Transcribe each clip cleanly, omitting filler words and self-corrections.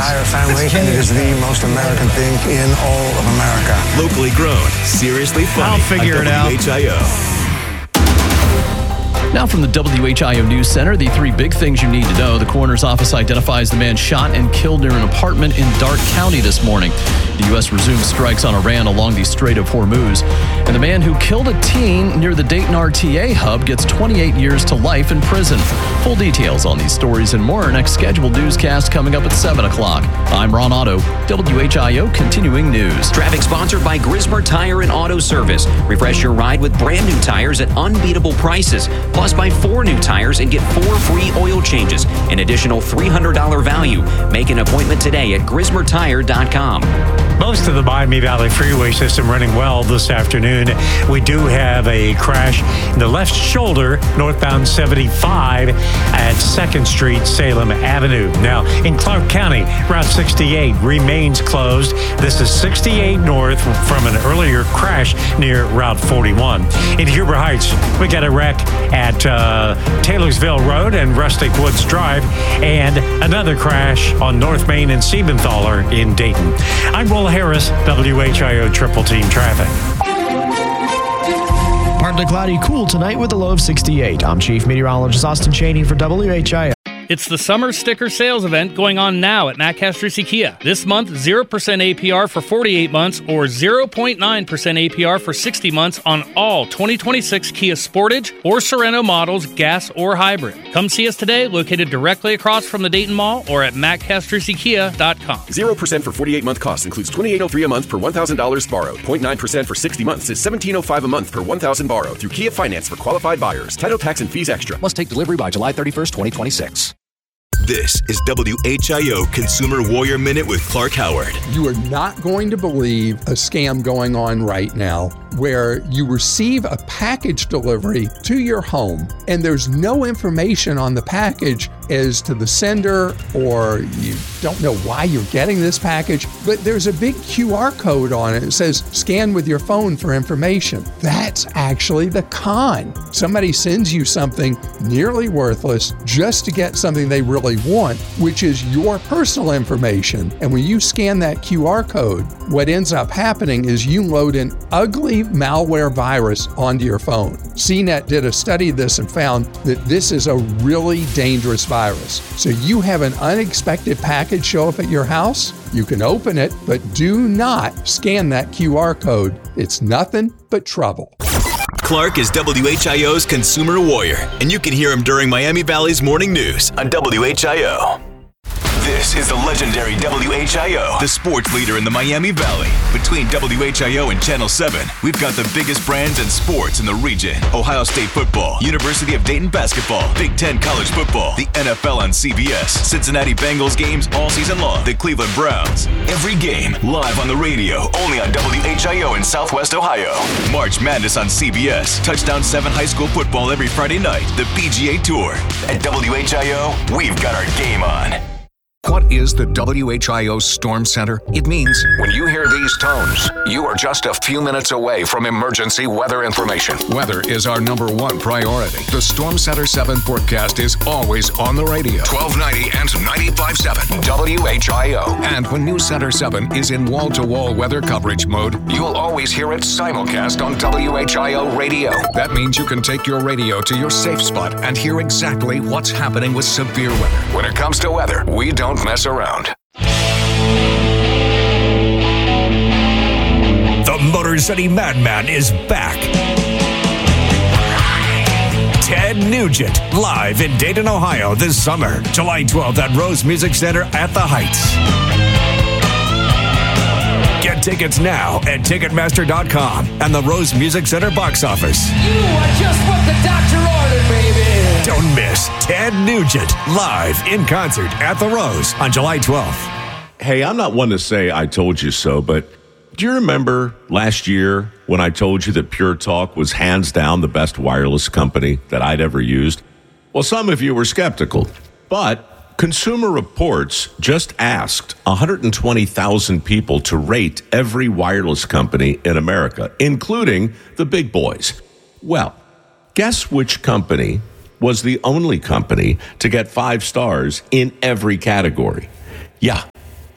entire family, and it is the most American thing in all of America. Locally grown, seriously funny. I'll figure it out. WHIO. Now from the WHIO News Center, the three big things you need to know. The coroner's office identifies the man shot and killed near an apartment in Darke County this morning. The U.S. resumes strikes on Iran along the Strait of Hormuz. And the man who killed a teen near the Dayton RTA hub gets 28 years to life in prison. Full details on these stories and more. Our next scheduled newscast coming up at 7 o'clock. I'm Ron Otto, WHIO Continuing News. Traffic sponsored by Grismer Tire and Auto Service. Refresh your ride with brand new tires at unbeatable prices. Plus, buy 4 new tires and get 4 free oil changes, an additional $300 value. Make an appointment today at GrismerTire.com. Most of the Miami Valley Freeway system running well this afternoon. We do have a crash in the left shoulder, northbound 75 at 2nd Street, Salem Avenue. Now, in Clark County, Route 68 remains closed. This is 68 north from an earlier crash near Route 41. In Huber Heights, we got a wreck at Taylorsville Road and Rustic Woods Drive, and another crash on North Main and Siebenthaler in Dayton. I'm Will Harris, WHIO Triple Team Traffic. Partly cloudy, cool tonight with a low of 68. I'm Chief Meteorologist Austin Chaney for WHIO. It's the summer sticker sales event going on now at Matt Castries Kia. This month, 0% APR for 48 months or 0.9% APR for 60 months on all 2026 Kia Sportage or Sorento models, gas or hybrid. Come see us today, located directly across from the Dayton Mall or at mattcastriesekia.com. 0% for 48-month cost includes $2,803 a month per $1,000 borrowed. 0.9% for 60 months is $1,705 a month per $1,000 borrowed through Kia Finance for qualified buyers. Title, tax, and fees extra. Must take delivery by July 31st, 2026. This is WHIO Consumer Warrior Minute with Clark Howard. You are not going to believe a scam going on right now where you receive a package delivery to your home and there's no information on the package as to the sender, or you don't know why you're getting this package, but there's a big QR code on it. It says scan with your phone for information. That's actually the con. Somebody sends you something nearly worthless just to get something they really want, which is your personal information. And when you scan that QR code, what ends up happening is you load an ugly malware virus onto your phone. CNET did a study of this and found that this is a really dangerous virus. So you have an unexpected package show up at your house, you can open it, but do not scan that QR code. It's nothing but trouble. Clark is WHIO's Consumer Warrior, and you can hear him during Miami Valley's morning news on WHIO. This is the legendary WHIO, the sports leader in the Miami Valley. Between WHIO and Channel 7, we've got the biggest brands and sports in the region. Ohio State football, University of Dayton basketball, Big Ten college football, the NFL on CBS, Cincinnati Bengals games all season long, the Cleveland Browns. Every game live on the radio, only on WHIO in Southwest Ohio. March Madness on CBS, Touchdown 7 high school football every Friday night, the PGA Tour. At WHIO, we've got our game on. What is the WHIO Storm Center? It means when you hear these tones, you are just a few minutes away from emergency weather information. Weather is our #1 priority. The Storm Center 7 forecast is always on the radio. 1290 and 95.7 WHIO. And when News Center 7 is in wall-to-wall weather coverage mode, you'll always hear it simulcast on WHIO radio. That means you can take your radio to your safe spot and hear exactly what's happening with severe weather. When it comes to weather, we don't mess around. The Motor City Madman is back. Ted Nugent, live in Dayton, Ohio this summer, July 12th at Rose Music Center at the Heights. Get tickets now at Ticketmaster.com and the Rose Music Center box office. You are just what the doctor ordered, baby. Don't miss Ted Nugent, live in concert at the Rose on July 12th. Hey, I'm not one to say I told you so, but do you remember last year when I told you that Pure Talk was hands down the best wireless company that I'd ever used? Well, some of you were skeptical, but Consumer Reports just asked 120,000 people to rate every wireless company in America, including the big boys. Well, guess which company was the only company to get 5 stars in every category? Yeah,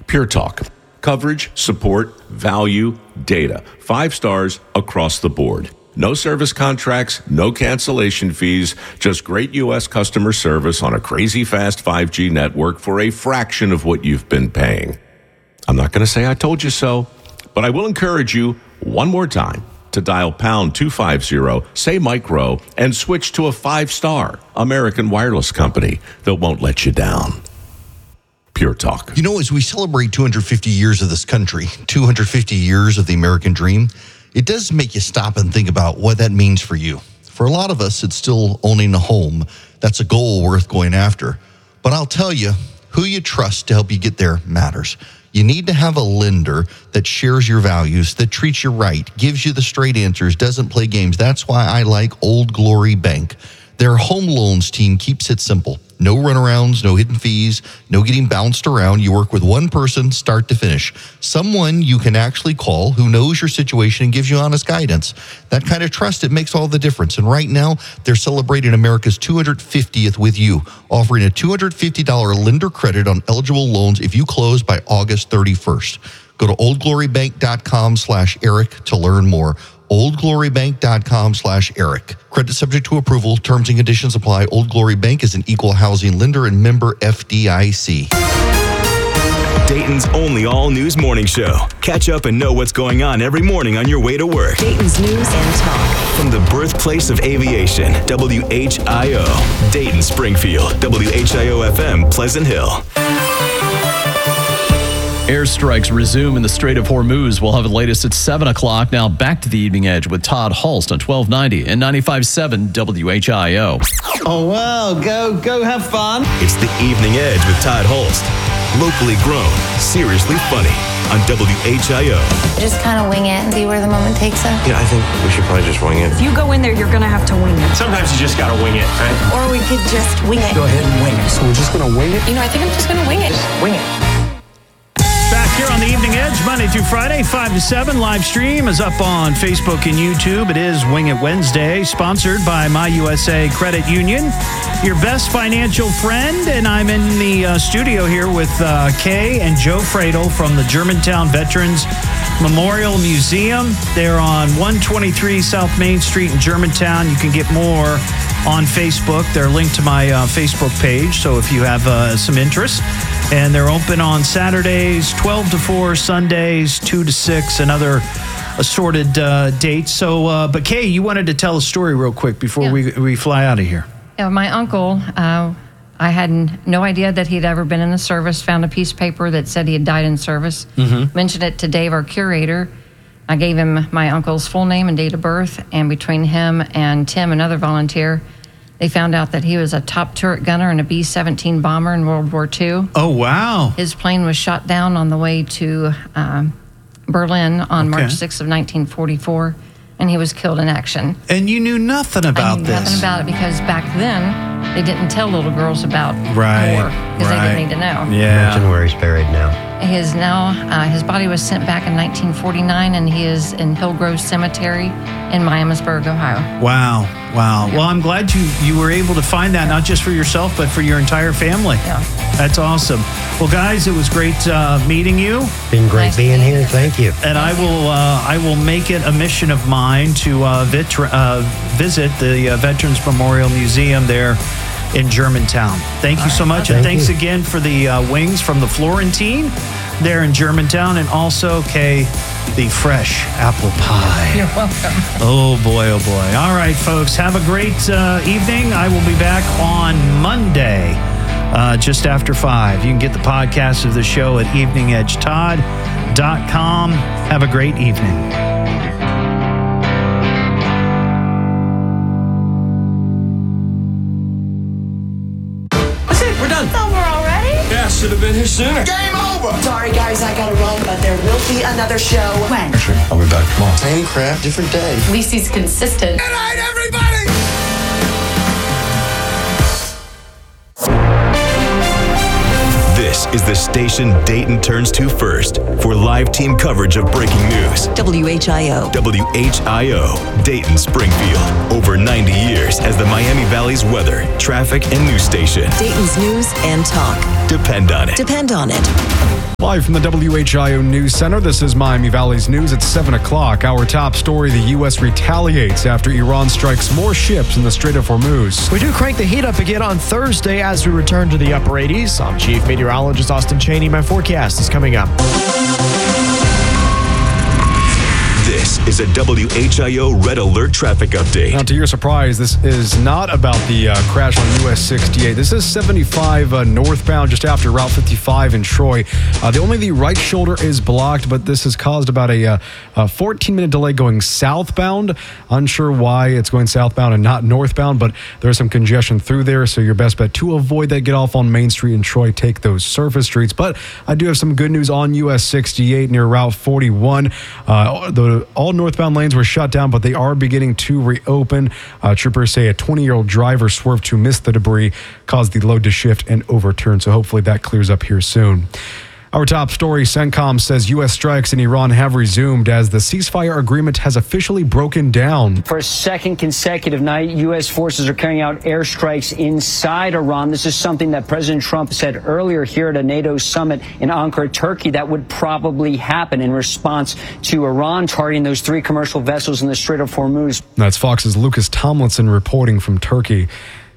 Pure Talk. Coverage, support, value, data. 5 stars across the board. No service contracts, no cancellation fees, just great U.S. customer service on a crazy fast 5G network for a fraction of what you've been paying. I'm not going to say I told you so, but I will encourage you one more time to dial pound 250, say micro, and switch to a 5-star American wireless company that won't let you down. Pure Talk. You know, as we celebrate 250 years of this country, 250 years of the American dream, it does make you stop and think about what that means for you. For a lot of us, it's still owning a home. That's a goal worth going after. But I'll tell you, who you trust to help you get there matters. You need to have a lender that shares your values, that treats you right, gives you the straight answers, doesn't play games. That's why I like Old Glory Bank. Their home loans team keeps it simple. No runarounds, no hidden fees, no getting bounced around. You work with one person, start to finish. Someone you can actually call who knows your situation and gives you honest guidance. That kind of trust, it makes all the difference. And right now, they're celebrating America's 250th with you, offering a $250 lender credit on eligible loans if you close by August 31st. Go to oldglorybank.com/Eric to learn more. oldglorybank.com/Eric. Credit subject to approval. Terms and conditions apply. Old Glory Bank is an equal housing lender and member FDIC. Dayton's only all-news morning show. Catch up and know what's going on every morning on your way to work. Dayton's news and talk. From the birthplace of aviation, WHIO. Dayton, Springfield, WHIO-FM, Pleasant Hill. Airstrikes resume in the Strait of Hormuz. We'll have the latest at 7 o'clock. Now back to the Evening Edge with Todd Hulst on 1290 and 95.7 WHIO. Oh, wow. Go have fun. It's the Evening Edge with Todd Hulst. Locally grown, seriously funny on WHIO. Just kind of wing it and see where the moment takes us. Yeah, I think we should probably just wing it. If you go in there, you're going to have to wing it. Sometimes you just got to wing it, right? Or we could just wing it. Go ahead and wing it. So we're just going to wing it? You know, I think I'm just going to wing it. Just wing it. Back here on the Evening Edge, Monday through Friday, 5 to 7. Live stream is up on Facebook and YouTube. It is Wing It Wednesday, sponsored by My USA Credit Union, your best financial friend. And I'm in the studio here with Kay and Joe Fradel from the Germantown Veterans Memorial Museum. They're on 123 South Main Street in Germantown. You can get more on Facebook. They're linked to my Facebook page, so if you have some interest. And they're open on Saturdays, 12 to 4, Sundays, 2 to 6, and other assorted dates. So, but Kay, you wanted to tell a story real quick before we fly out of here. Yeah, my uncle, I had no idea that he'd ever been in the service, found a piece of paper that said he had died in service, mentioned it to Dave, our curator. I gave him my uncle's full name and date of birth, and between him and Tim, another volunteer, they found out that he was a top turret gunner in a B-17 bomber in World War II. Oh, wow. His plane was shot down on the way to Berlin on March 6th of 1944, and he was killed in action. And you knew nothing about this? Nothing about it, because back then, they didn't tell little girls about war, because they didn't need to know. Yeah. Imagine where he's buried now. His body was sent back in 1949, and he is in Hillgrove Cemetery in Miamisburg, Ohio. Wow. Well, I'm glad you were able to find that, not just for yourself, but for your entire family. Yeah. That's awesome. Well, guys, it was great meeting you. Been great being here. Thank you. And I will make it a mission of mine to visit the Veterans Memorial Museum there in Germantown. Thank you so much. And thanks again for the wings from the Florentine there in Germantown, and also, Kay, the fresh apple pie. You're welcome. Oh, boy. All right, folks, have a great evening. I will be back on Monday just after 5. You can get the podcast of the show at eveningedgetodd.com. Have a great evening. Should have been here sooner. Game over! Sorry, guys, I gotta run, but there will be another show. When? Sure, I'll be back tomorrow. Same crap, different day. At least he's consistent. Good night, everybody! This This is the station Dayton turns to first for live team coverage of breaking news. WHIO. WHIO, Dayton, Springfield. Over 90 years as the Miami Valley's weather, traffic, and news station. Dayton's news and talk. Depend on it. Depend on it. Live from the WHIO News Center, this is Miami Valley's News at 7 o'clock. Our top story, the U.S. retaliates after Iran strikes more ships in the Strait of Hormuz. We do crank the heat up again on Thursday as we return to the upper 80s. I'm Chief Meteorologist Austin Cheney. My forecast is coming up. This is a WHIO Red Alert traffic update. Now, to your surprise, this is not about the crash on US 68. This is 75 northbound just after Route 55 in Troy. Only the right shoulder is blocked, but this has caused about a 14-minute delay going southbound. Unsure why it's going southbound and not northbound, but there's some congestion through there, so your best bet to avoid that, get off on Main Street in Troy, take those surface streets. But I do have some good news on US 68 near Route 41. All northbound lanes were shut down, but they are beginning to reopen. Troopers say a 20-year-old driver swerved to miss the debris, caused the load to shift and overturn. So hopefully that clears up here soon. Our top story, CENTCOM says U.S. strikes in Iran have resumed as the ceasefire agreement has officially broken down. For a second consecutive night, U.S. forces are carrying out airstrikes inside Iran. This is something that President Trump said earlier here at a NATO summit in Ankara, Turkey, that would probably happen in response to Iran targeting those 3 commercial vessels in the Strait of Hormuz. That's Fox's Lucas Tomlinson reporting from Turkey.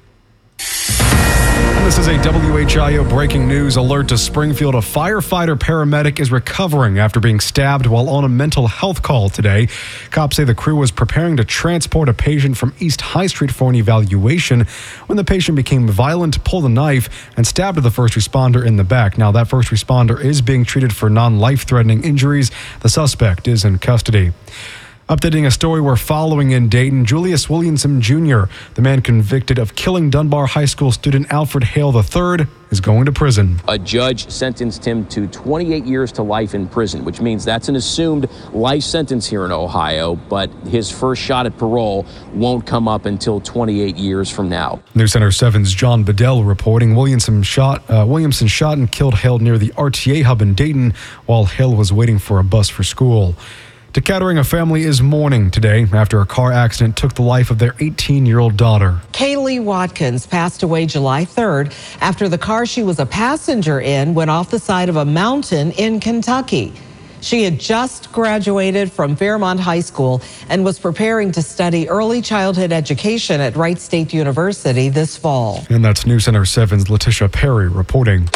This is a WHIO breaking news alert to Springfield. A firefighter paramedic is recovering after being stabbed while on a mental health call today. Cops say the crew was preparing to transport a patient from East High Street for an evaluation when the patient became violent, pulled a knife, and stabbed the first responder in the back. Now, that first responder is being treated for non-life-threatening injuries. The suspect is in custody. Updating a story we're following in Dayton, Julius Williamson Jr., the man convicted of killing Dunbar High School student Alfred Hale III, is going to prison. A judge sentenced him to 28 years to life in prison, which means that's an assumed life sentence here in Ohio, but his first shot at parole won't come up until 28 years from now. News Center 7's John Bedell reporting Williamson shot and killed Hale near the RTA hub in Dayton while Hale was waiting for a bus for school. Decatur, a family is mourning today after a car accident took the life of their 18-year-old daughter. Kaylee Watkins passed away July 3rd after the car she was a passenger in went off the side of a mountain in Kentucky. She had just graduated from Fairmont High School and was preparing to study early childhood education at Wright State University this fall. And that's News Center 7's Letitia Perry reporting.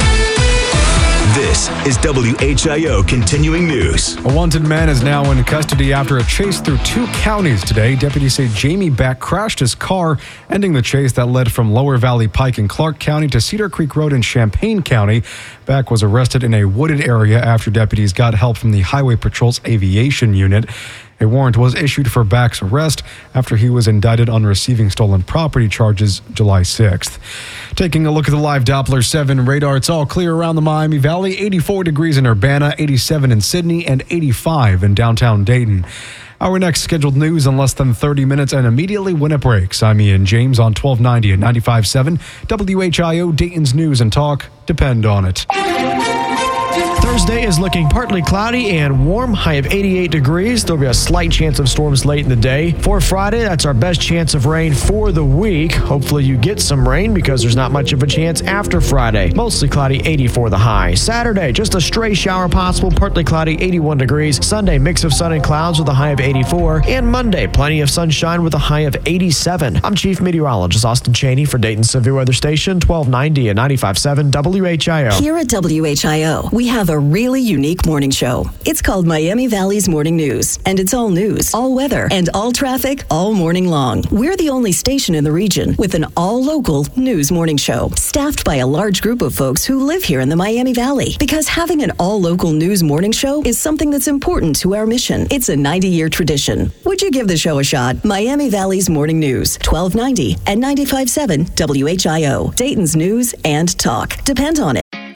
This is WHIO Continuing News. A wanted man is now in custody after a chase through 2 counties today. Deputies say Jamie Back crashed his car, ending the chase that led from Lower Valley Pike in Clark County to Cedar Creek Road in Champaign County. Back was arrested in a wooded area after deputies got help from the Highway Patrol's aviation unit. A warrant was issued for Back's arrest after he was indicted on receiving stolen property charges July 6th. Taking a look at the live Doppler 7 radar, it's all clear around the Miami Valley. 84 degrees in Urbana, 87 in Sydney, and 85 in downtown Dayton. Our next scheduled news in less than 30 minutes and immediately when it breaks. I'm Ian James on 1290 and 95.7 WHIO, Dayton's News and Talk. Depend on it. Thursday is looking partly cloudy and warm, high of 88 degrees. There'll be a slight chance of storms late in the day. For Friday, that's our best chance of rain for the week. Hopefully you get some rain because there's not much of a chance after Friday. Mostly cloudy, 84 the high. Saturday, just a stray shower possible, partly cloudy, 81 degrees. Sunday, mix of sun and clouds with a high of 84. And Monday, plenty of sunshine with a high of 87. I'm Chief Meteorologist Austin Cheney for Dayton Severe Weather Station, 1290 and 95.7 WHIO. Here at WHIO, we have a really unique morning show. It's called Miami Valley's Morning News, and it's all news, all weather, and all traffic all morning long. We're the only station in the region with an all-local news morning show, staffed by a large group of folks who live here in the Miami Valley. Because having an all-local news morning show is something that's important to our mission. It's a 90-year tradition. Would you give the show a shot? Miami Valley's Morning News, 1290 and 95.7 WHIO, Dayton's News and Talk. Depend on it.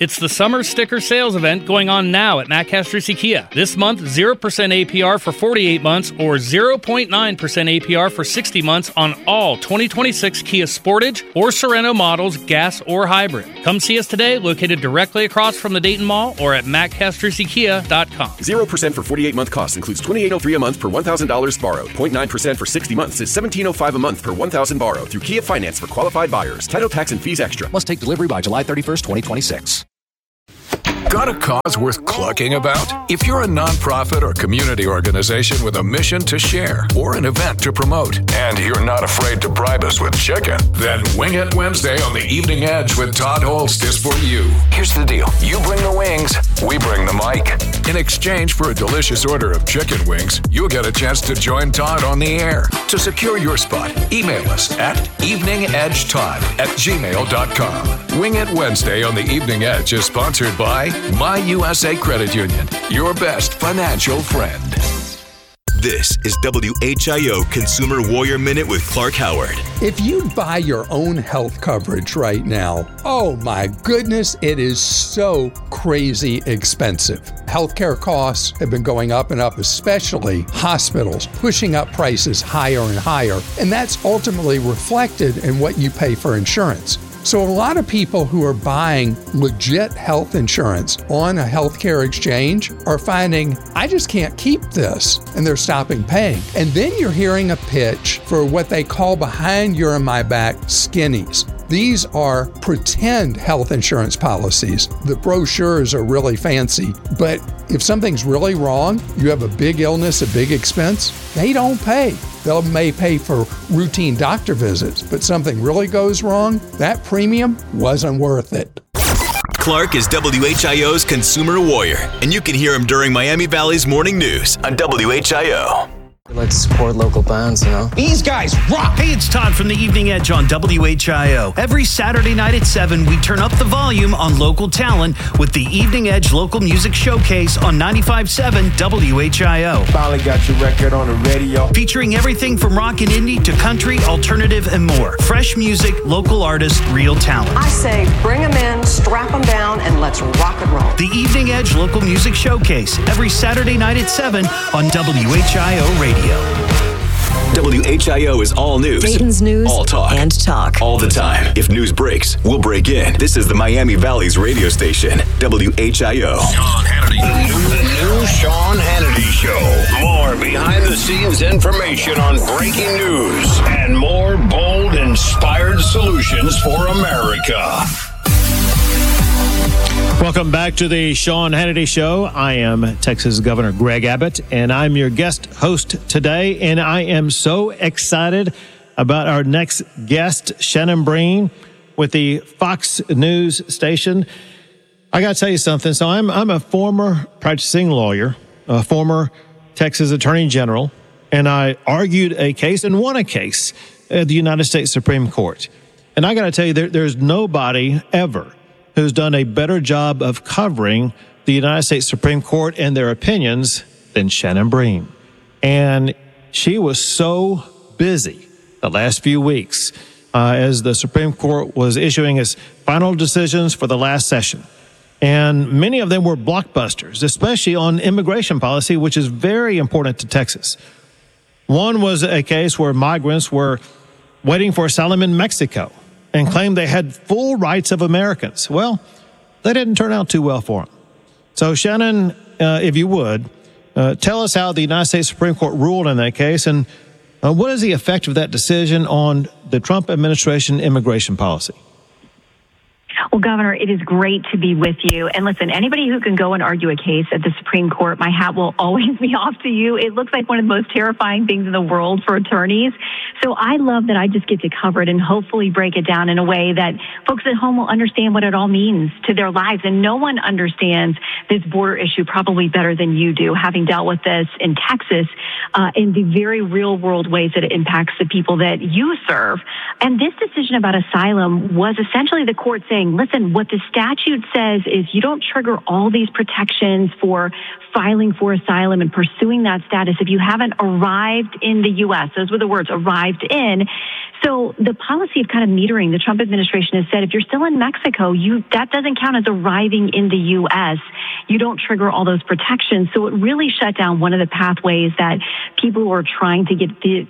It's the summer sticker sales event going on now at Matt Castrucci Kia. This month, 0% APR for 48 months or 0.9% APR for 60 months on all 2026 Kia Sportage or Sorento models, gas or hybrid. Come see us today, located directly across from the Dayton Mall or at mattcastruccikia.com. 0% for 48-month cost includes $2,803 a month per $1,000 borrowed. 0.9% for 60 months is $1,705 a month per $1,000 borrowed through Kia Finance for qualified buyers. Title, tax, and fees extra. Must take delivery by July 31st, 2026. Got a cause worth clucking about? If you're a nonprofit or community organization with a mission to share or an event to promote, and you're not afraid to bribe us with chicken, then Wing It Wednesday on the Evening Edge with Todd Holst is for you. Here's the deal. You bring the wings, we bring the mic. In exchange for a delicious order of chicken wings, you'll get a chance to join Todd on the air. To secure your spot, email us at eveningedgetodd@gmail.com. Wing It Wednesday on the Evening Edge is sponsored by My USA Credit Union, your best financial friend. This is WHIO Consumer Warrior Minute with Clark Howard. If you buy your own health coverage right now, oh my goodness, it is so crazy expensive. Healthcare costs have been going up and up, especially hospitals, pushing up prices higher and higher, and that's ultimately reflected in what you pay for insurance. So a lot of people who are buying legit health insurance on a healthcare exchange are finding, I just can't keep this, and they're stopping paying. And then you're hearing a pitch for what they call behind your and my back skinnies. These are pretend health insurance policies. The brochures are really fancy, but if something's really wrong, you have a big illness, a big expense, they don't pay. They may pay for routine doctor visits, but something really goes wrong, that premium wasn't worth it. Clark is WHIO's Consumer Warrior, and you can hear him during Miami Valley's Morning News on WHIO. We like to support local bands, you know. These guys rock! Hey, it's Todd from the Evening Edge on WHIO. Every Saturday night at 7, we turn up the volume on local talent with the Evening Edge Local Music Showcase on 95.7 WHIO. Finally got your record on the radio. Featuring everything from rock and indie to country, alternative, and more. Fresh music, local artists, real talent. I say bring them in, strap them down, and let's rock and roll. The Evening Edge Local Music Showcase, every Saturday night at 7 on WHIO Radio. WHIO is all news. Dayton's news all talk. And talk. All the time. If news breaks, we'll break in. This is the Miami Valley's radio station, WHIO. Sean Hannity. The new Sean Hannity Show. More behind-the-scenes information on breaking news and more bold, inspired solutions for America. Welcome back to the Sean Hannity Show. I am Texas Governor Greg Abbott, and I'm your guest host today. And I am so excited about our next guest, Shannon Bream, with the Fox News station. I got to tell you something. So I'm a former practicing lawyer, a former Texas Attorney General, and I argued a case and won a case at the United States Supreme Court. And I got to tell you, there's nobody ever who's done a better job of covering the United States Supreme Court and their opinions than Shannon Bream. And she was so busy the last few weeks as the Supreme Court was issuing its final decisions for the last session. And many of them were blockbusters, especially on immigration policy, which is very important to Texas. One was a case where migrants were waiting for asylum in Mexico and claimed they had full rights of Americans. Well, they didn't turn out too well for them. So, Shannon, if you would, tell us how the United States Supreme Court ruled in that case, and what is the effect of that decision on the Trump administration immigration policy? Well, Governor, it is great to be with you. And listen, anybody who can go and argue a case at the Supreme Court, my hat will always be off to you. It looks like one of the most terrifying things in the world for attorneys. So I love that I just get to cover it and hopefully break it down in a way that folks at home will understand what it all means to their lives. And no one understands this border issue probably better than you do, having dealt with this in Texas in the very real world ways that it impacts the people that you serve. And this decision about asylum was essentially the court saying, saying, listen, what the statute says is you don't trigger all these protections for filing for asylum and pursuing that status if you haven't arrived in the U.S. Those were the words, arrived in. So the policy of kind of metering, the Trump administration has said, if you're still in Mexico, that doesn't count as arriving in the U.S. You don't trigger all those protections. So it really shut down one of the pathways that people who are trying to get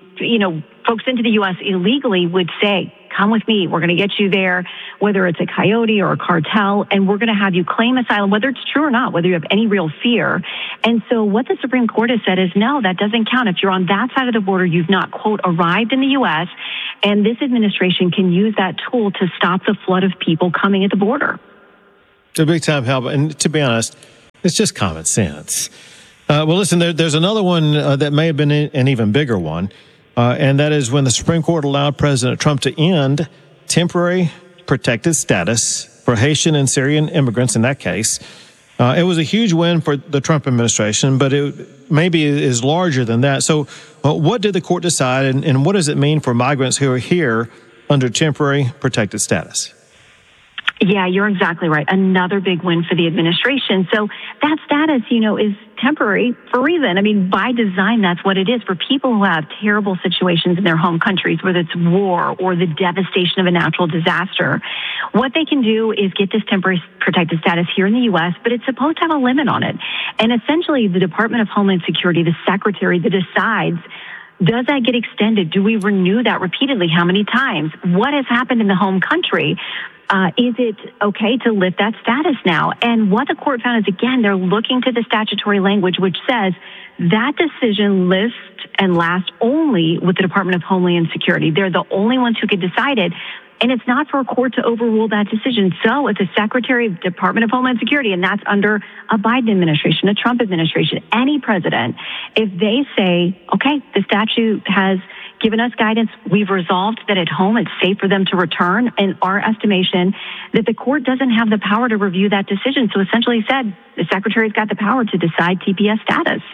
folks into the U.S. illegally would say, come with me. We're going to get you there, whether it's a coyote or a cartel, and we're going to have you claim asylum, whether it's true or not, whether you have any real fear. And so what the Supreme Court has said is, no, that doesn't count. If you're on that side of the border, you've not, quote, arrived in the U.S., and this administration can use that tool to stop the flood of people coming at the border. It's a big time help. And to be honest, it's just common sense. Well, listen, there's another one that may have been an even bigger one. And that is when the Supreme Court allowed President Trump to end temporary protected status for Haitian and Syrian immigrants in that case. It was a huge win for the Trump administration, but it maybe is larger than that. So what did the court decide, and what does it mean for migrants who are here under temporary protected status? Yeah, you're exactly right. Another big win for the administration. So that status, is temporary for a reason. I mean, by design, that's what it is for people who have terrible situations in their home countries, whether it's war or the devastation of a natural disaster. What they can do is get this temporary protected status here in the U.S., but it's supposed to have a limit on it. And essentially, the Department of Homeland Security, the secretary that decides, does that get extended? Do we renew that repeatedly? How many times? What has happened in the home country? Is it okay to lift that status now? And what the court found is, again, they're looking to the statutory language, which says that decision lists and lasts only with the Department of Homeland Security. They're the only ones who could decide it. And it's not for a court to overrule that decision. So if the Secretary of the Department of Homeland Security, and that's under a Biden administration, a Trump administration, any president, if they say, okay, the statute has given us guidance, we've resolved that at home it's safe for them to return, in our estimation, that the court doesn't have the power to review that decision. So essentially said, the Secretary's got the power to decide TPS status.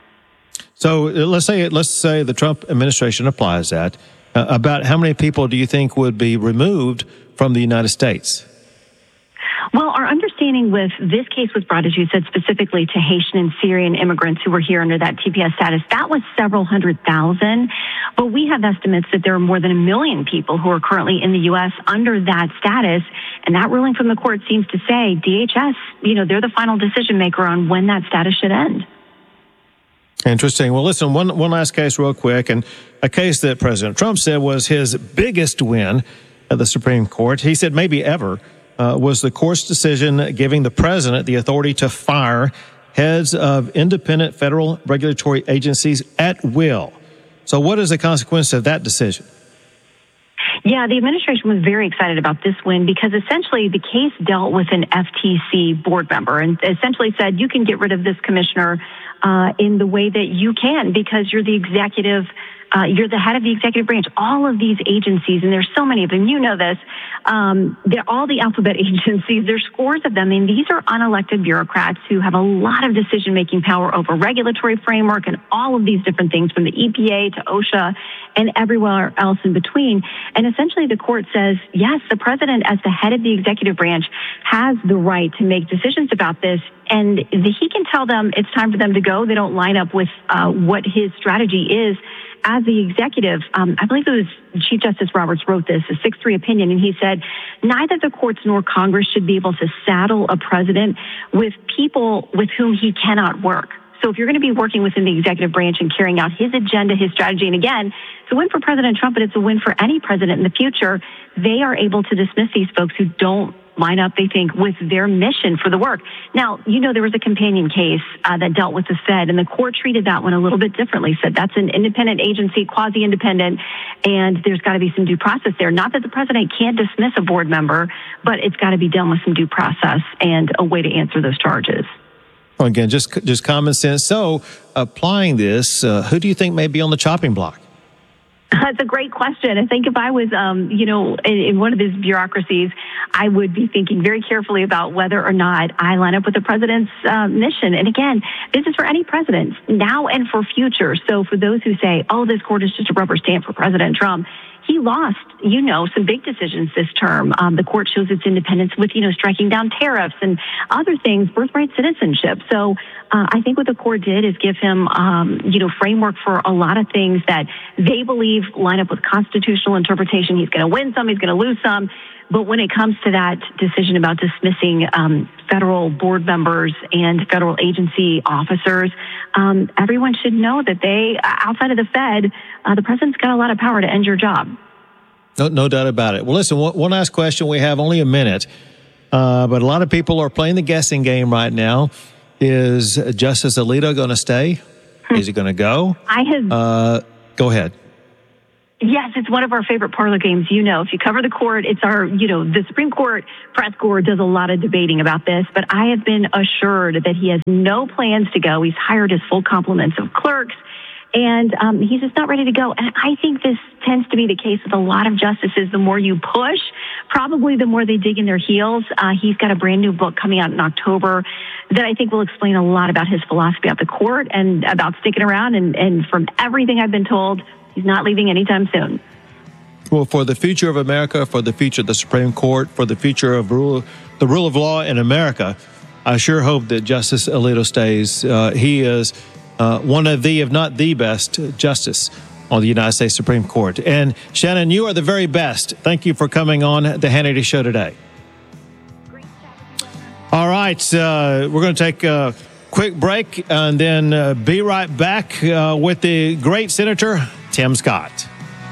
So let's say the Trump administration applies that. About how many people do you think would be removed from the United States? Well, our understanding with this case was brought, as you said, specifically to Haitian and Syrian immigrants who were here under that TPS status. That was several 100,000. But we have estimates that there are more than 1 million people who are currently in the U.S. under that status. And that ruling from the court seems to say DHS, they're the final decision maker on when that status should end. Interesting. Well, listen, one last case real quick, and a case that President Trump said was his biggest win at the Supreme Court. He said maybe ever. Was the court's decision giving the president the authority to fire heads of independent federal regulatory agencies at will. So what is the consequence of that decision? Yeah, the administration was very excited about this win because essentially the case dealt with an FTC board member and essentially said you can get rid of this commissioner in the way that you can because you're the executive. You're the head of the executive branch. All of these agencies, and there's so many of them, you know this, they're all the alphabet agencies. There's scores of them. And these are unelected bureaucrats who have a lot of decision-making power over regulatory framework and all of these different things from the EPA to OSHA and everywhere else in between. And essentially the court says, yes, the president as the head of the executive branch has the right to make decisions about this. And he can tell them it's time for them to go. They don't line up with what his strategy is. As the executive, I believe it was Chief Justice Roberts wrote this, a 6-3 opinion, and he said, neither the courts nor Congress should be able to saddle a president with people with whom he cannot work. So if you're going to be working within the executive branch and carrying out his agenda, his strategy, and again, it's a win for President Trump, but it's a win for any president in the future, they are able to dismiss these folks who don't line up, they think, with their mission for the work. Now, you know, there was a companion case that dealt with the Fed, and the court treated that one a little bit differently, said that's an independent agency, quasi-independent, and there's got to be some due process there. Not that the president can't dismiss a board member, but it's got to be done with some due process and a way to answer those charges. Well, again, just common sense. So, applying this, who do you think may be on the chopping block? That's a great question. I think if I was, in one of these bureaucracies, I would be thinking very carefully about whether or not I line up with the president's mission. And again, this is for any president, now and for future. So for those who say, oh, this court is just a rubber stamp for President Trump, he lost, some big decisions this term. The court shows its independence with, striking down tariffs and other things, birthright citizenship. So I think what the court did is give him, framework for a lot of things that they believe line up with constitutional interpretation. He's going to win some, he's going to lose some. But when it comes to that decision about dismissing federal board members and federal agency officers, everyone should know that outside of the Fed, the president's got a lot of power to end your job. No doubt about it. Well, listen, one last question. We have only a minute, but a lot of people are playing the guessing game right now. Is Justice Alito going to stay? Is he going to go? Go ahead. Yes, it's one of our favorite parlor games. If you cover the court, it's the Supreme Court press corps does a lot of debating about this, but I have been assured that he has no plans to go. He's hired his full complement of clerks, and he's just not ready to go. And I think this tends to be the case with a lot of justices. The more you push, probably the more they dig in their heels. He's got a brand new book coming out in October that I think will explain a lot about his philosophy at the court and about sticking around. And from everything I've been told, he's not leaving anytime soon. Well, for the future of America, for the future of the Supreme Court, for the future of the rule of law in America, I sure hope that Justice Alito stays. He is one of the, if not the best, justice on the United States Supreme Court. And Shannon, you are the very best. Thank you for coming on the Hannity Show today. All right, we're going to take a quick break and then be right back with the great Senator Tim Scott.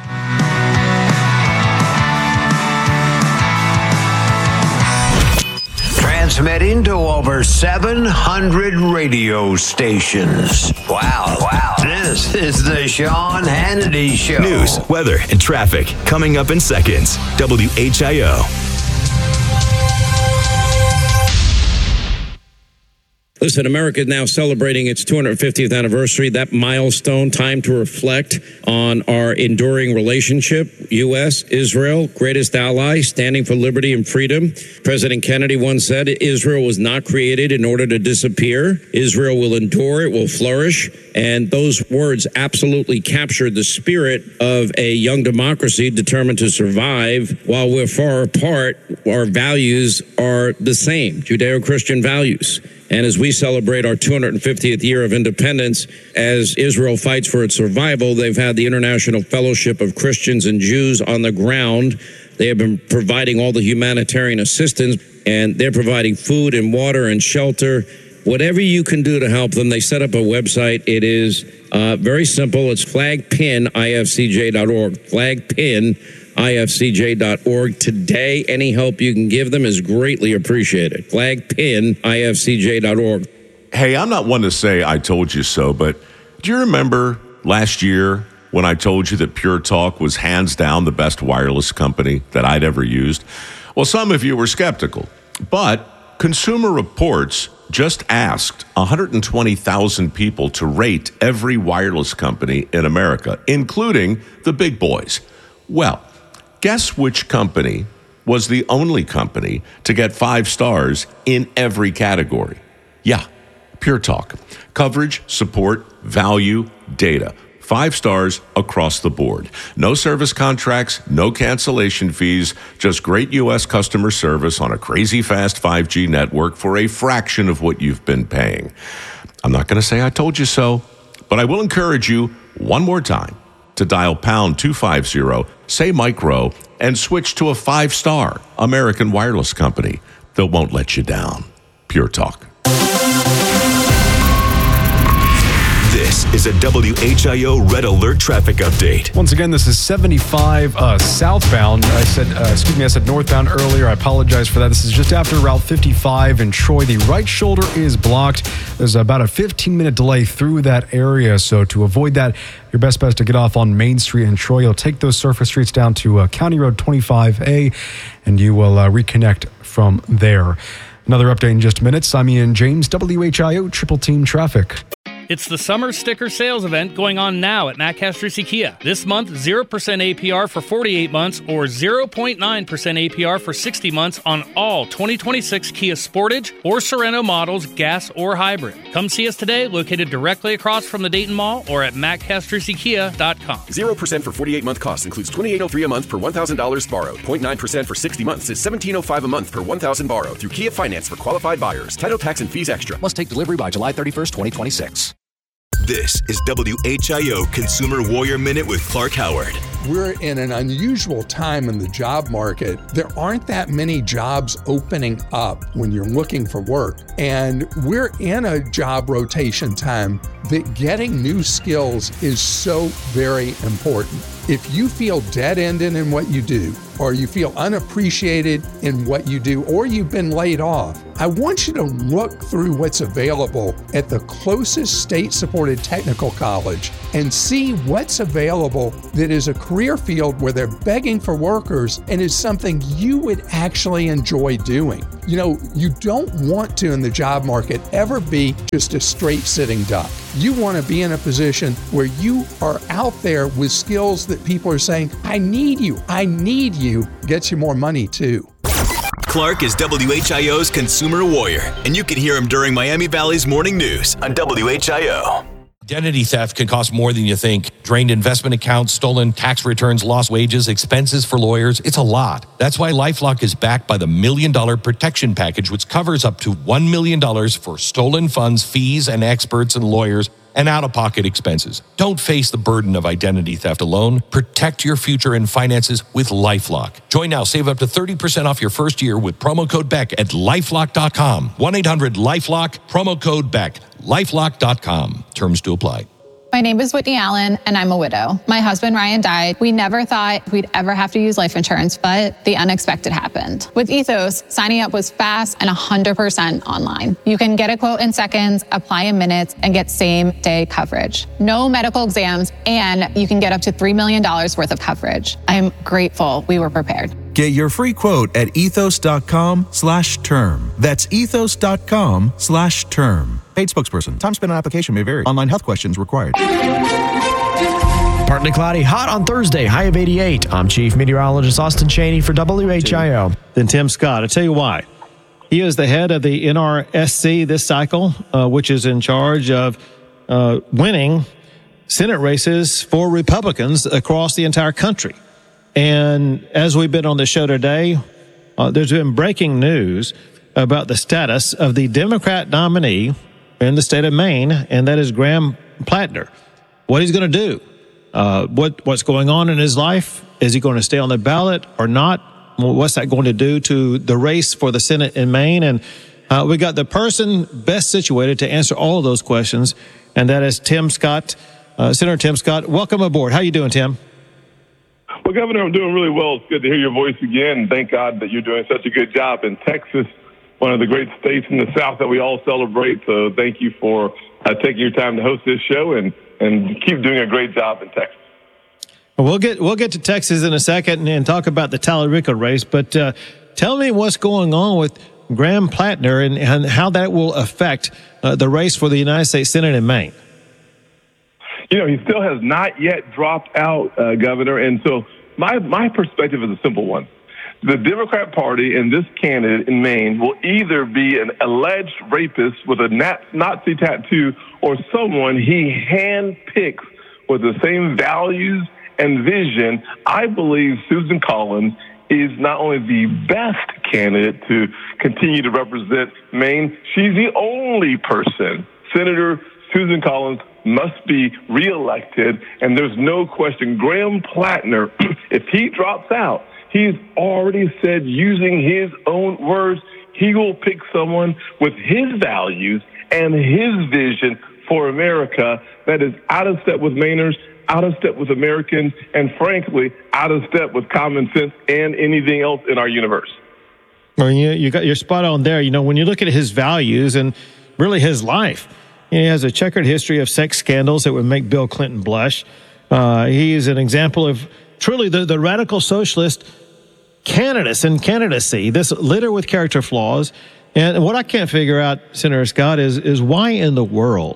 Transmitting to over 700 radio stations. Wow. This is the Sean Hannity Show. News, weather, and traffic coming up in seconds. WHIO. Listen, America is now celebrating its 250th anniversary, that milestone, time to reflect on our enduring relationship. U.S., Israel, greatest ally, standing for liberty and freedom. President Kennedy once said, Israel was not created in order to disappear. Israel will endure, it will flourish. And those words absolutely captured the spirit of a young democracy determined to survive. While we're far apart, our values are the same, Judeo-Christian values. And as we celebrate our 250th year of independence, as Israel fights for its survival, they've had the International Fellowship of Christians and Jews on the ground. They have been providing all the humanitarian assistance, and they're providing food and water and shelter. Whatever you can do to help them, they set up a website. It is very simple. It's flagpinifcj.org. Flagpinifcj.org. Today, any help you can give them is greatly appreciated. Flagpinifcj.org. Hey, I'm not one to say I told you so, but do you remember last year when I told you that Pure Talk was hands down the best wireless company that I'd ever used? Well, some of you were skeptical, but Consumer Reports just asked 120,000 people to rate every wireless company in America, including the big boys. Well, guess which company was the only company to get 5 stars in every category? Yeah, Pure Talk. Coverage, support, value, data. 5 stars across the board. No service contracts, no cancellation fees, just great U.S. customer service on a crazy fast 5G network for a fraction of what you've been paying. I'm not going to say I told you so, but I will encourage you one more time to dial pound 250, say micro, and switch to a 5-star American wireless company that won't let you down. Pure Talk. This is a WHIO Red Alert traffic update. Once again, this is 75 southbound. I said northbound earlier. I apologize for that. This is just after Route 55 in Troy. The right shoulder is blocked. There's about a 15-minute delay through that area. So to avoid that, your best bet is to get off on Main Street in Troy. You'll take those surface streets down to County Road 25A, and you will reconnect from there. Another update in just minutes. I'm Ian James, WHIO Triple Team Traffic. It's the summer sticker sales event going on now at Matt Castrucci Kia. This month, 0% APR for 48 months or 0.9% APR for 60 months on all 2026 Kia Sportage or Sorento models, gas or hybrid. Come see us today, located directly across from the Dayton Mall or at mattcastruccikia.com. 0% for 48-month cost includes $2,803 a month per $1,000 borrowed. 0.9% for 60 months is $1,705 a month per $1,000 borrowed through Kia Finance for qualified buyers. Title, tax, and fees extra. Must take delivery by July 31st, 2026. This is WHIO Consumer Warrior Minute with Clark Howard. We're in an unusual time in the job market. There aren't that many jobs opening up when you're looking for work. And we're in a job rotation time that getting new skills is so very important. If you feel dead-ended in what you do, or you feel unappreciated in what you do, or you've been laid off, I want you to look through what's available at the closest state-supported technical college and see what's available that is a career field where they're begging for workers and is something you would actually enjoy doing. You know, you don't want to in the job market ever be just a straight sitting duck. You want to be in a position where you are out there with skills that people are saying, I need you, gets you more money too. Clark is WHIO's Consumer Warrior, and you can hear him during Miami Valley's Morning News on WHIO. Identity theft can cost more than you think. Drained investment accounts, stolen tax returns, lost wages, expenses for lawyers. It's a lot. That's why LifeLock is backed by the $1 Million Protection Package, which covers up to $1 million for stolen funds, fees, and experts and lawyers, and out-of-pocket expenses. Don't face the burden of identity theft alone. Protect your future and finances with LifeLock. Join now. Save up to 30% off your first year with promo code BECK at LifeLock.com. 1-800-LifeLock, promo code BECK. LifeLock.com. Terms to apply. My name is Whitney Allen, and I'm a widow. My husband, Ryan, died. We never thought we'd ever have to use life insurance, but the unexpected happened. With Ethos, signing up was fast and 100% online. You can get a quote in seconds, apply in minutes, and get same-day coverage. No medical exams, and you can get up to $3 million worth of coverage. I'm grateful we were prepared. Get your free quote at ethos.com/term. That's ethos.com/term. Paid spokesperson. Time spent on application may vary. Online health questions required. Partly cloudy, hot on Thursday, high of 88. I'm Chief Meteorologist Austin Chaney for WHIO. Then Tim Scott. I'll tell you why. He is the head of the NRSC this cycle, which is in charge of winning Senate races for Republicans across the entire country. And as we've been on the show today, there's been breaking news about the status of the Democrat nominee in the state of Maine, and that is Graham Plattner. What he's going to do, what's going on in his life. Is he going to stay on the ballot or not? What's that going to do to the race for the Senate in Maine? And we got the person best situated to answer all of those questions, and that is Tim Scott, Senator Tim Scott. Welcome aboard. How you doing, Tim? Well, Governor, I'm doing really well. It's good to hear your voice again. Thank God that you're doing such a good job in Texas, one of the great states in the South that we all celebrate. So thank you for taking your time to host this show and keep doing a great job in Texas. We'll get to Texas in a second and talk about the Tallarico race, but tell me what's going on with Graham Plattner and how that will affect the race for the United States Senate in Maine. You know, he still has not yet dropped out, Governor, and so my perspective is a simple one. The Democrat Party and this candidate in Maine will either be an alleged rapist with a Nazi tattoo or someone he handpicks with the same values and vision. I believe Susan Collins is not only the best candidate to continue to represent Maine, she's the only person. Senator Susan Collins must be reelected, and there's no question. Graham Plattner, if he drops out, he's already said, using his own words, he will pick someone with his values and his vision for America that is out of step with Mainers, out of step with Americans, and frankly, out of step with common sense and anything else in our universe. Well, you're spot on there. You know, when you look at his values and really his life, he has a checkered history of sex scandals that would make Bill Clinton blush. He is an example of truly the radical socialist candidacy, this litter with character flaws. And what I can't figure out, Senator Scott, is why in the world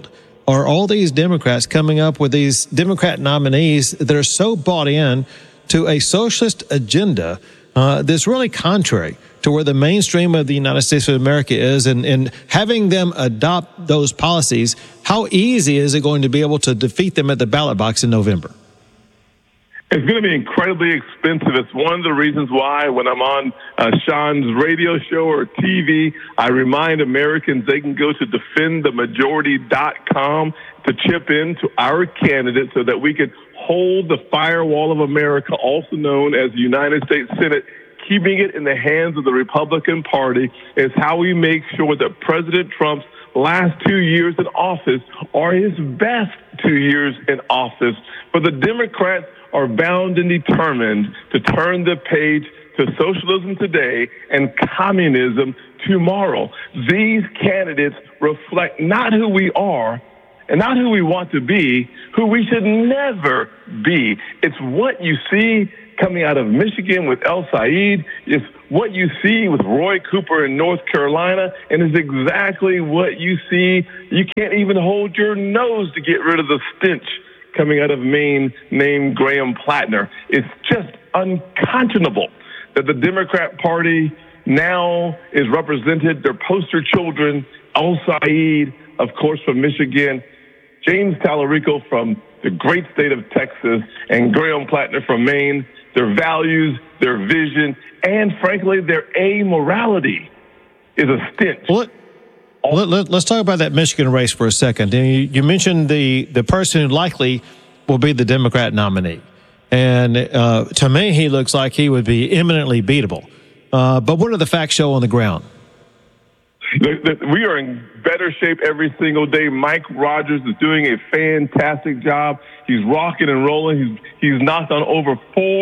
are all these Democrats coming up with these Democrat nominees that are so bought in to a socialist agenda that's really contrary to where the mainstream of the United States of America is, and having them adopt those policies, how easy is it going to be able to defeat them at the ballot box in November? It's going to be incredibly expensive. It's one of the reasons why when I'm on Sean's radio show or TV, I remind Americans they can go to defendthemajority.com to chip in to our candidate so that we can hold the firewall of America, also known as the United States Senate. Keeping it in the hands of the Republican Party is how we make sure that President Trump's last 2 years in office are his best 2 years in office. But the Democrats are bound and determined to turn the page to socialism today and communism tomorrow. These candidates reflect not who we are and not who we want to be, who we should never be. It's what you see coming out of Michigan with El Said. It's what you see with Roy Cooper in North Carolina, and it's exactly what you see. You can't even hold your nose to get rid of the stench coming out of Maine named Graham Plattner. It's just unconscionable that the Democrat Party now is represented, their poster children, El Said, of course, from Michigan, James Tallarico from the great state of Texas, and Graham Plattner from Maine. Their values, their vision, and frankly, their amorality is a stench. Let's talk about that Michigan race for a second. You mentioned the person who likely will be the Democrat nominee. And to me, he looks like he would be eminently beatable. But what do the facts show on the ground? We are in better shape every single day. Mike Rogers is doing a fantastic job. He's rocking and rolling. He's knocked on over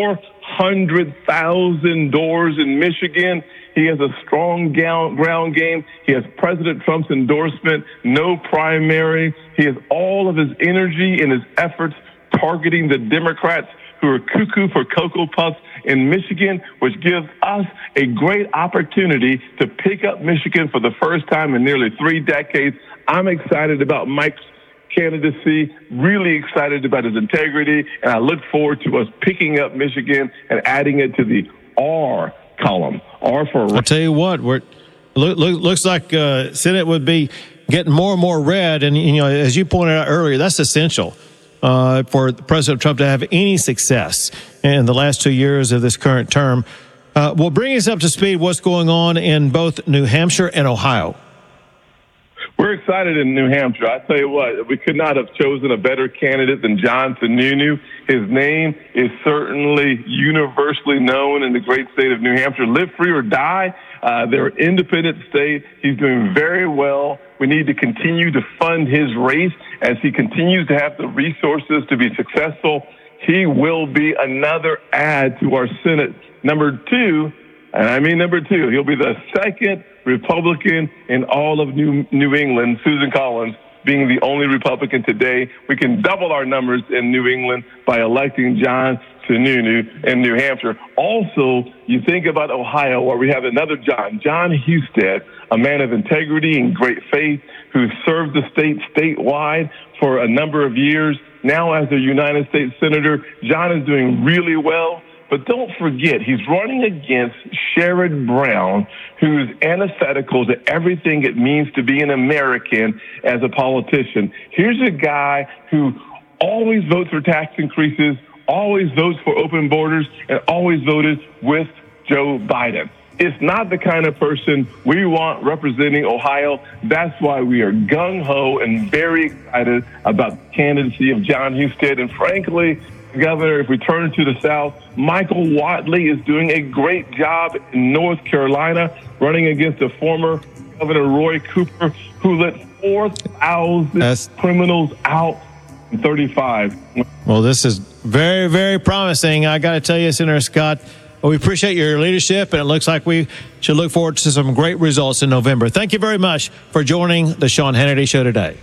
400,000 doors in Michigan. He has a strong ground game. He has President Trump's endorsement, no primary. He has all of his energy and his efforts targeting the Democrats who are cuckoo for Cocoa Puffs in Michigan, which gives us a great opportunity to pick up Michigan for the first time in nearly 3 decades. I'm excited about Mike's candidacy, really excited about his integrity, and I look forward to us picking up Michigan and adding it to the R column. R for... I'll tell you what, looks like Senate would be getting more and more red, and as you pointed out earlier, that's essential for President Trump to have any success in the last 2 years of this current term. Well, bring us up to speed what's going on in both New Hampshire and Ohio. We're excited in New Hampshire. I tell you what, we could not have chosen a better candidate than John Sununu. His name is certainly universally known in the great state of New Hampshire. Live free or die. They're an independent state. He's doing very well. We need to continue to fund his race as he continues to have the resources to be successful. He will be another add to our Senate. Number two, and I mean number two, he'll be the second Republican in all of New England, Susan Collins being the only Republican today. We can double our numbers in New England by electing John Sununu in New Hampshire. Also, you think about Ohio, where we have another John Husted, a man of integrity and great faith who served the state statewide for a number of years. Now as a United States Senator, John is doing really well. But don't forget, he's running against Sherrod Brown, who's antithetical to everything it means to be an American as a politician. Here's a guy who always votes for tax increases, always votes for open borders, and always voted with Joe Biden. It's not the kind of person we want representing Ohio. That's why we are gung-ho and very excited about the candidacy of John Husted. And frankly, Governor, if we turn to the South, Michael Whatley is doing a great job in North Carolina, running against a former Governor Roy Cooper, who let 4,000 criminals out in 35. Well, this is very, very promising. I got to tell you, Senator Scott, we appreciate your leadership, and it looks like we should look forward to some great results in November. Thank you very much for joining the Sean Hannity Show today.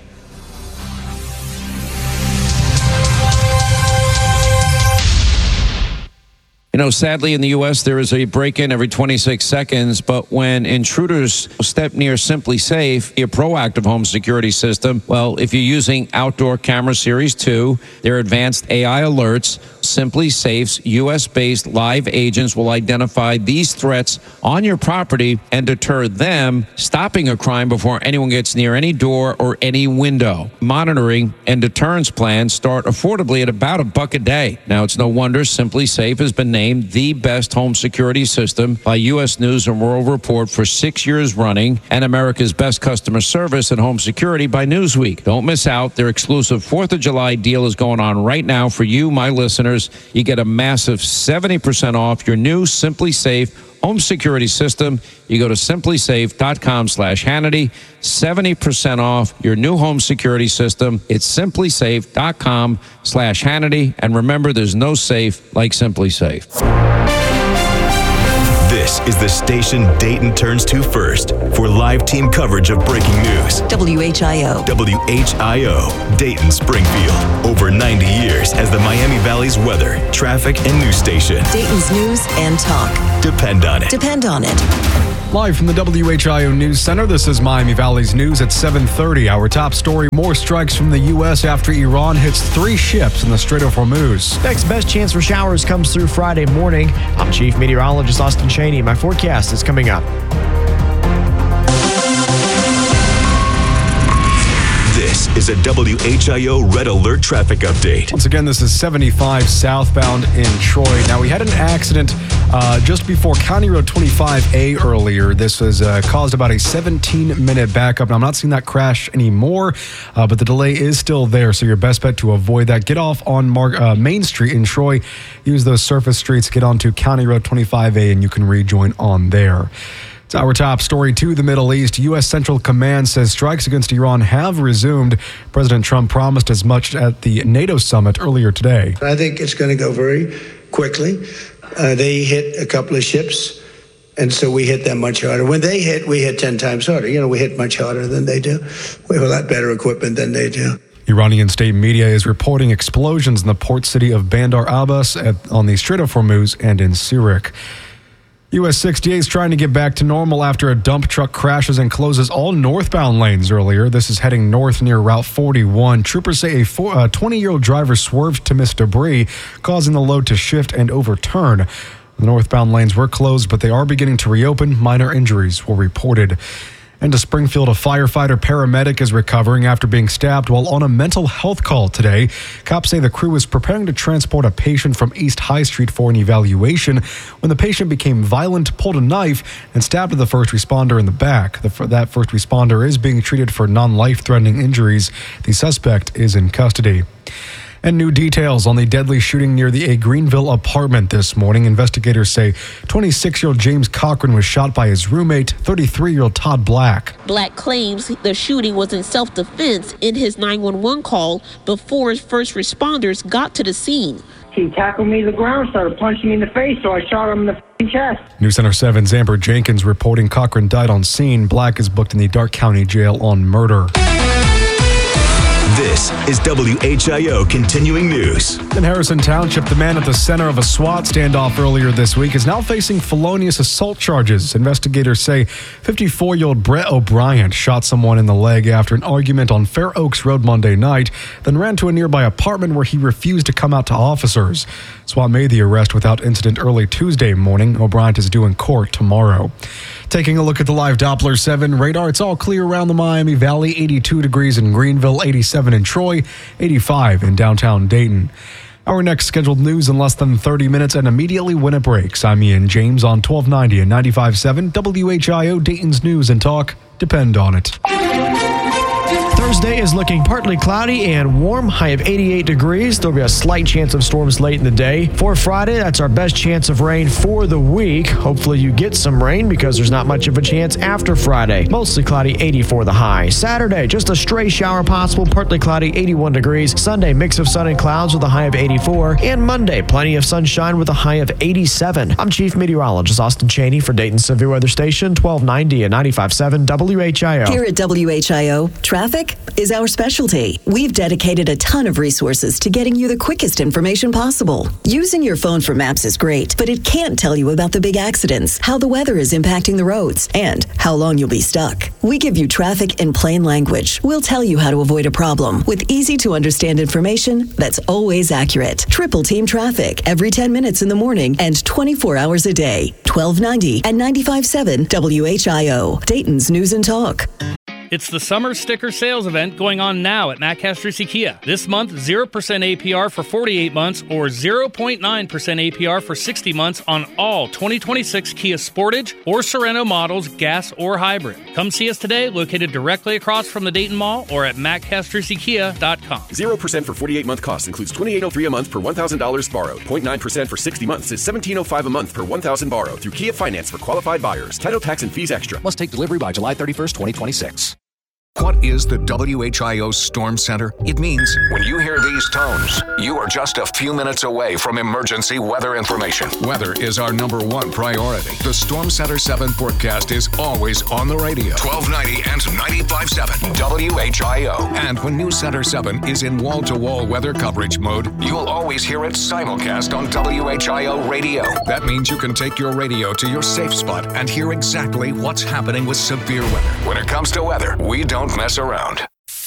You know, sadly, in the U.S., there is a break-in every 26 seconds, but when intruders step near Simply Safe, a proactive home security system, well, if you're using Outdoor Camera Series 2, their advanced AI alerts, Simply Safe's U.S.-based live agents will identify these threats on your property and deter them, stopping a crime before anyone gets near any door or any window. Monitoring and deterrence plans start affordably at about $1 a day. Now, it's no wonder Simply Safe has been named the best home security system by U.S. News and World Report for 6 years running, and America's best customer service and home security by Newsweek. Don't miss out. Their exclusive 4th of July deal is going on right now for you, my listeners. You get a massive 70% off your new Simply Safe home security system. You go to simplysafe.com/Hannity. 70% off your new home security system. It's simplysafe.com/Hannity. And remember, there's no safe like Simply Safe. This is the station Dayton turns to first for live team coverage of breaking news. WHIO. WHIO, Dayton Springfield. Over 90 years as the Miami Valley's weather, traffic, and news station. Dayton's news and talk. Depend on it. Depend on it. Live from the WHIO News Center, this is Miami Valley's news at 7:30. Our top story, more strikes from the U.S. after Iran hits 3 ships in the Strait of Hormuz. Next best chance for showers comes through Friday morning. I'm Chief Meteorologist Austin Cheney. My forecast is coming up. This is a WHIO Red Alert traffic update. Once again, this is 75 southbound in Troy. Now, we had an accident just before County Road 25A earlier. This was caused about a 17-minute backup. Now, I'm not seeing that crash anymore, but the delay is still there, so your best bet to avoid that. Get off on Main Street in Troy. Use those surface streets. Get onto County Road 25A, and you can rejoin on there. It's our top story to the Middle East. U.S. Central Command says strikes against Iran have resumed. President Trump promised as much at the NATO summit earlier today. I think it's going to go very quickly. They hit a couple of ships, and so we hit them much harder. When they hit, we hit 10 times harder. You know, we hit much harder than they do. We have a lot better equipment than they do. Iranian state media is reporting explosions in the port city of Bandar Abbas on the Strait of Hormuz and in Sirik. US 68 is trying to get back to normal after a dump truck crashes and closes all northbound lanes earlier. This is heading north near Route 41. Troopers say a 20-year-old driver swerved to miss debris, causing the load to shift and overturn. The northbound lanes were closed, but they are beginning to reopen. Minor injuries were reported. And to Springfield, a firefighter-paramedic is recovering after being stabbed while on a mental health call today. Cops say the crew was preparing to transport a patient from East High Street for an evaluation when the patient became violent, pulled a knife, and stabbed the first responder in the back. That first responder is being treated for non-life-threatening injuries. The suspect is in custody. And new details on the deadly shooting near the Greenville apartment this morning. Investigators say 26-year-old James Cochran was shot by his roommate, 33-year-old Todd Black. Black claims the shooting was in self-defense in his 911 call before first responders got to the scene. He tackled me to the ground, started punching me in the face, so I shot him in the chest. News Center 7's Amber Jenkins reporting Cochran died on scene. Black is booked in the Dark County Jail on murder. This is WHIO Continuing News. In Harrison Township, the man at the center of a SWAT standoff earlier this week is now facing felonious assault charges. Investigators say 54-year-old Brett O'Brien shot someone in the leg after an argument on Fair Oaks Road Monday night, then ran to a nearby apartment where he refused to come out to officers. SWAT made the arrest without incident early Tuesday morning. O'Brien is due in court tomorrow. Taking a look at the live Doppler 7 radar, it's all clear around the Miami Valley, 82 degrees in Greenville, 87 in Troy, 85 in downtown Dayton. Our next scheduled news in less than 30 minutes and immediately when it breaks. I'm Ian James on 1290 and 95.7 WHIO Dayton's News and Talk. Depend on it. Thursday is looking partly cloudy and warm, high of 88 degrees. There'll be a slight chance of storms late in the day. For Friday, that's our best chance of rain for the week. Hopefully you get some rain because there's not much of a chance after Friday. Mostly cloudy, 84 the high. Saturday, just a stray shower possible, partly cloudy, 81 degrees. Sunday, mix of sun and clouds with a high of 84. And Monday, plenty of sunshine with a high of 87. I'm Chief Meteorologist Austin Cheney for Dayton Severe Weather Station, 1290 and 95.7 WHIO. Here at WHIO, traffic traffic is our specialty. We've dedicated a ton of resources to getting you the quickest information possible. Using your phone for maps is great, but it can't tell you about the big accidents, how the weather is impacting the roads, and how long you'll be stuck. We give you traffic in plain language. We'll tell you how to avoid a problem with easy-to-understand information that's always accurate. Triple Team Traffic every 10 minutes in the morning and 24 hours a day. 1290 and 95.7 WHIO. Dayton's News and Talk. It's the summer sticker sales event going on now at Matt Castrisi Kia. This month, 0% APR for 48 months or 0.9% APR for 60 months on all 2026 Kia Sportage or Sorento models, gas or hybrid. Come see us today, located directly across from the Dayton Mall or at mattcastrisikia.com. 0% for 48-month cost includes $2,803 a month per $1,000 borrowed. 0.9% for 60 months is $1,705 a month per $1,000 borrowed through Kia Finance for qualified buyers. Title, tax, and fees extra. Must take delivery by July 31st, 2026. What is the WHIO Storm Center? It means when you hear these tones, you are just a few minutes away from emergency weather information. Weather is our number one priority. The Storm Center 7 forecast is always on the radio. 1290 and 95.7 WHIO. And when News Center 7 is in wall-to-wall weather coverage mode, you'll always hear it simulcast on WHIO radio. That means you can take your radio to your safe spot and hear exactly what's happening with severe weather. When it comes to weather, we don't mess around.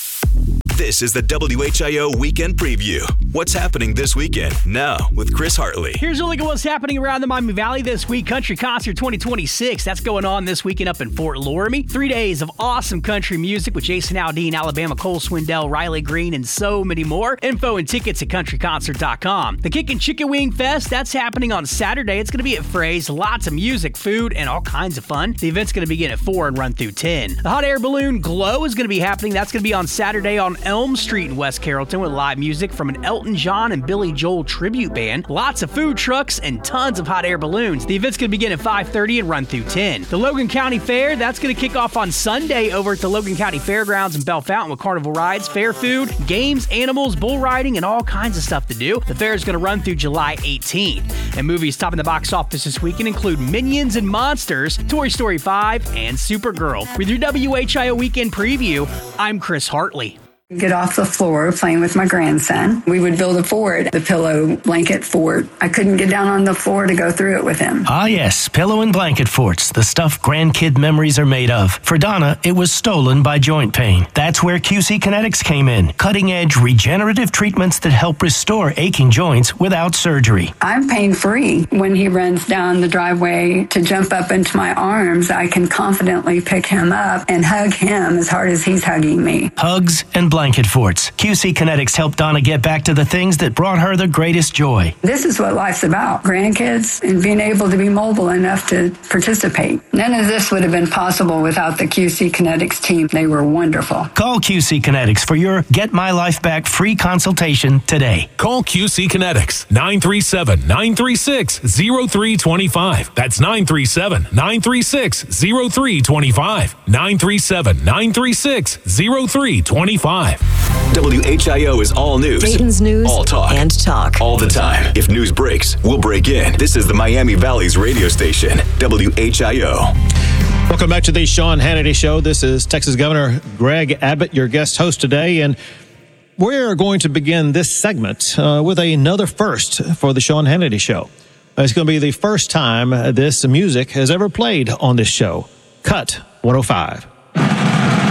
This is the WHIO Weekend Preview. What's happening this weekend? Now with Chris Hartley. Here's a look at what's happening around the Miami Valley this week. Country Concert 2026. That's going on this weekend up in Fort Loramie. 3 days of awesome country music with Jason Aldean, Alabama, Cole Swindell, Riley Green, and so many more. Info and tickets at countryconcert.com. The Kickin' Chicken Wing Fest, that's happening on Saturday. It's going to be at Fray's. Lots of music, food, and all kinds of fun. The event's going to begin at 4 and run through 10. The Hot Air Balloon Glow is going to be happening. That's going to be on Saturday on Elm Street in West Carrollton with live music from an Elton John and Billy Joel tribute band. Lots of food trucks and tons of hot air balloons. The event's going to begin at 5:30 and run through 10. The Logan County Fair, that's going to kick off on Sunday over at the Logan County Fairgrounds in Bell Fountain with carnival rides, fair food, games, animals, bull riding, and all kinds of stuff to do. The fair is going to run through July 18th. And movies topping the box office this weekend include Minions and Monsters, Toy Story 5, and Supergirl. With your WHIO Weekend Preview, I'm Chris Hartley. Get off the floor playing with my grandson. We would build a fort, the pillow blanket fort. I couldn't get down on the floor to go through it with him. Ah, yes, pillow and blanket forts, the stuff grandkid memories are made of. For Donna, it was stolen by joint pain. That's where QC Kinetics came in. Cutting-edge regenerative treatments that help restore aching joints without surgery. I'm pain-free. When he runs down the driveway to jump up into my arms, I can confidently pick him up and hug him as hard as he's hugging me. Hugs and blanket forts. QC Kinetics helped Donna get back to the things that brought her the greatest joy. This is what life's about. Grandkids and being able to be mobile enough to participate. None of this would have been possible without the QC Kinetics team. They were wonderful. Call QC Kinetics for your Get My Life Back free consultation today. Call QC Kinetics 937-936-0325. That's 937-936-0325. 937-936-0325. WHIO is all news. Dayton's news all talk. And talk. All the time. If news breaks, we'll break in. This is the Miami Valley's radio station, WHIO. Welcome back to the Sean Hannity Show. This is Texas Governor Greg Abbott, your guest host today. And we're going to begin this segment with another first for the Sean Hannity Show. It's going to be the first time this music has ever played on this show. Cut 105.